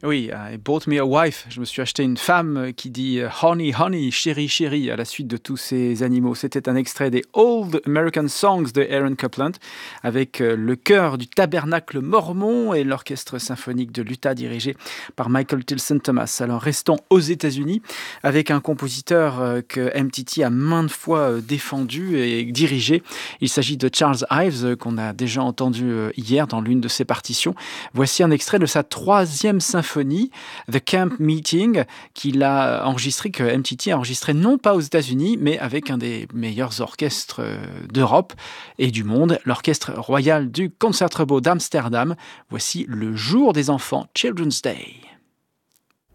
Oui, I bought me a wife. Je me suis acheté une femme qui dit honey, honey, chérie, chérie à la suite de tous ces animaux. C'était un extrait des Old American Songs de Aaron Copland avec le chœur du Tabernacle Mormon et l'orchestre symphonique de l'Utah dirigé par Michael Tilson Thomas. Alors restons aux États-Unis avec un compositeur que MTT a maintes fois défendu et dirigé. Il s'agit de Charles Ives qu'on a déjà entendu hier dans l'une de ses partitions. Voici un extrait de sa troisième symphonie, The Camp Meeting, qu'il a enregistré, que MTT a enregistré non pas aux États-Unis, mais avec un des meilleurs orchestres d'Europe et du monde, l'Orchestre Royal du Concertgebouw d'Amsterdam. Voici Le Jour des Enfants, Children's Day.